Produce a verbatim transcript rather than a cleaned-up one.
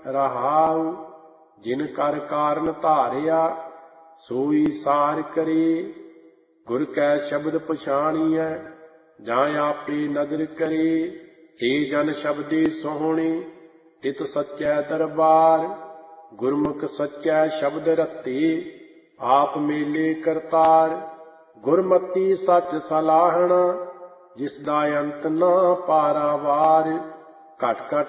रहाउ। जिन कर कारण धारिया सोई सार करे। गुर कै शब्द पछाणियै जां आपे नदर करे। ते जन शब्दे सोहणे तित सच्चै दरबार। गुरमुख सच्चै शब्द रत्ते आप मेले करतार। गुरमति सच सलाहना जिसदा अंत ना पारावार। घट घट